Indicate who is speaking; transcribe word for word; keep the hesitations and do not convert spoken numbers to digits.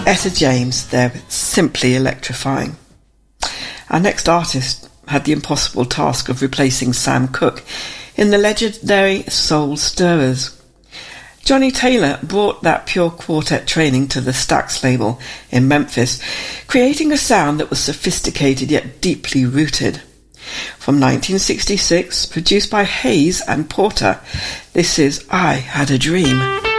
Speaker 1: Etta James, they're simply electrifying. Our next artist had the impossible task of replacing Sam Cooke in the legendary Soul Stirrers. Johnny Taylor brought that pure quartet training to the Stax label in Memphis, creating a sound that was sophisticated yet deeply rooted. From nineteen sixty-six, produced by Hayes and Porter, this is I Had a Dream.